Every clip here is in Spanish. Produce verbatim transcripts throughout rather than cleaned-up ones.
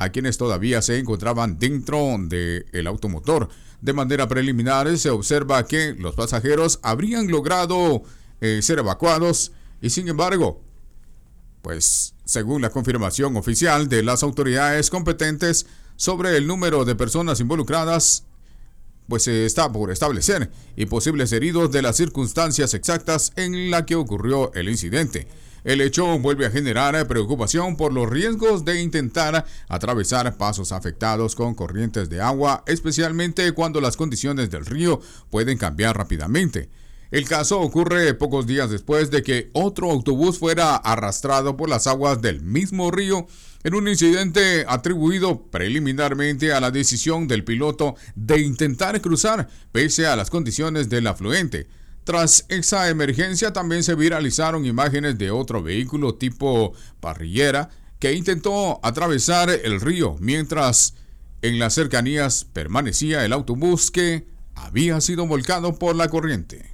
a quienes todavía se encontraban dentro del automotor. De manera preliminar se observa que los pasajeros habrían logrado eh, ser evacuados y sin embargo, pues según la confirmación oficial de las autoridades competentes sobre el número de personas involucradas, pues se está por establecer y posibles heridos de las circunstancias exactas en la que ocurrió el incidente. El hecho vuelve a generar preocupación por los riesgos de intentar atravesar pasos afectados con corrientes de agua, especialmente cuando las condiciones del río pueden cambiar rápidamente. El caso ocurre pocos días después de que otro autobús fuera arrastrado por las aguas del mismo río en un incidente atribuido preliminarmente a la decisión del piloto de intentar cruzar pese a las condiciones del afluente. Tras esa emergencia también se viralizaron imágenes de otro vehículo tipo parrillera que intentó atravesar el río mientras en las cercanías permanecía el autobús que había sido volcado por la corriente.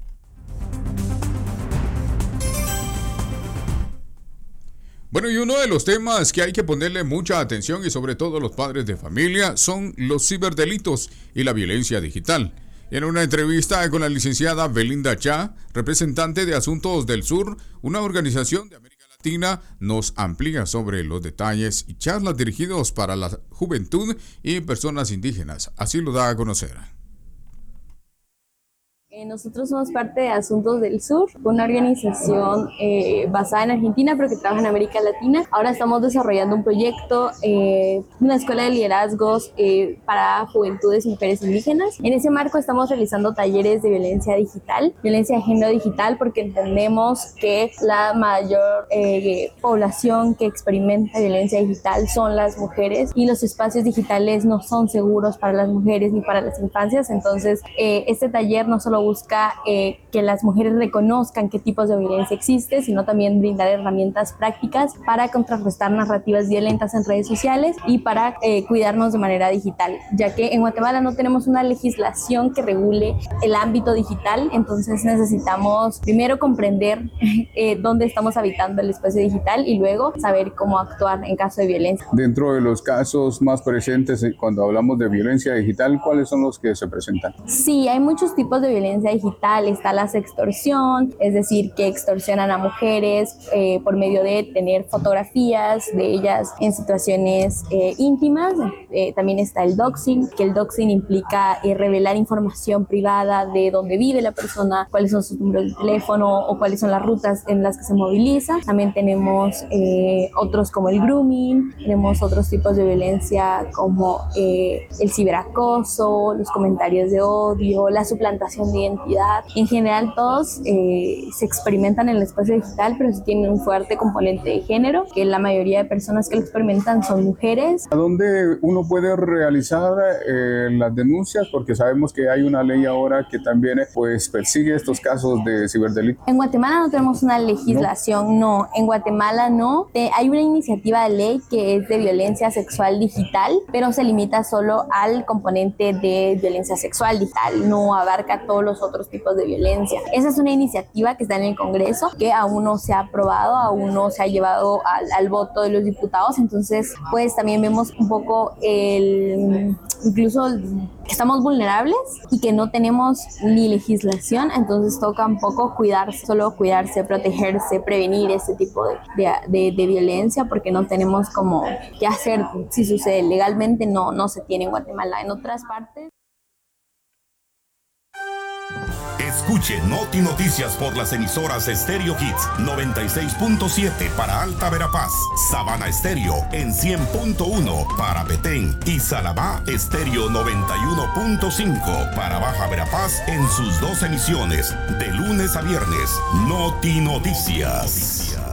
Bueno, y uno de los temas que hay que ponerle mucha atención y sobre todo los padres de familia son los ciberdelitos y la violencia digital. En una entrevista con la licenciada Belinda Cha, representante de Asuntos del Sur, una organización de América Latina, nos amplía sobre los detalles y charlas dirigidos para la juventud y personas indígenas. Así lo da a conocer. Nosotros somos parte de Asuntos del Sur, una organización eh, basada en Argentina pero que trabaja en América Latina. Ahora estamos desarrollando un proyecto, eh, una escuela de liderazgos eh, para juventudes y mujeres indígenas. En ese marco estamos realizando talleres de violencia digital, violencia de género digital, porque entendemos que la mayor eh, población que experimenta violencia digital son las mujeres y los espacios digitales no son seguros para las mujeres ni para las infancias. Entonces, eh, este taller no solo busca eh, que las mujeres reconozcan qué tipos de violencia existe, sino también brindar herramientas prácticas para contrarrestar narrativas violentas en redes sociales y para eh, cuidarnos de manera digital, ya que en Guatemala no tenemos una legislación que regule el ámbito digital. Entonces necesitamos primero comprender eh, dónde estamos habitando el espacio digital y luego saber cómo actuar en caso de violencia. Dentro de los casos más presentes cuando hablamos de violencia digital, ¿cuáles son los que se presentan? Sí, hay muchos tipos de violencia digital. Está la sextorsión, es decir, que extorsionan a mujeres eh, por medio de tener fotografías de ellas en situaciones eh, íntimas. Eh, también está el doxing, que el doxing implica eh, revelar información privada de dónde vive la persona, cuáles son sus números de teléfono o cuáles son las rutas en las que se moviliza. También tenemos eh, otros como el grooming, tenemos otros tipos de violencia como eh, el ciberacoso, los comentarios de odio, la suplantación de identidad. En general todos eh, se experimentan en el espacio digital, pero sí tienen un fuerte componente de género, que la mayoría de personas que lo experimentan son mujeres. ¿A dónde uno puede realizar eh, las denuncias? Porque sabemos que hay una ley ahora que también pues persigue estos casos de ciberdelito. En Guatemala no tenemos una legislación, no, no. En Guatemala no. Eh, hay una iniciativa de ley que es de violencia sexual digital, pero se limita solo al componente de violencia sexual digital, no abarca todos los otros tipos de violencia. Esa es una iniciativa que está en el Congreso, que aún no se ha aprobado, aún no se ha llevado al, al voto de los diputados. Entonces, pues también vemos un poco el, incluso que estamos vulnerables y que no tenemos ni legislación. Entonces toca un poco cuidarse, solo cuidarse, protegerse, prevenir este tipo de, de, de, de violencia, porque no tenemos como qué hacer si sucede. Legalmente no, no se tiene en Guatemala. En otras partes. Escuche Noti Noticias por las emisoras Stereo Hits noventa y seis punto siete para Alta Verapaz, Sabana Estéreo en cien punto uno para Petén y Salamá Estéreo noventa y uno punto cinco para Baja Verapaz en sus dos emisiones de lunes a viernes. Noti Noticias.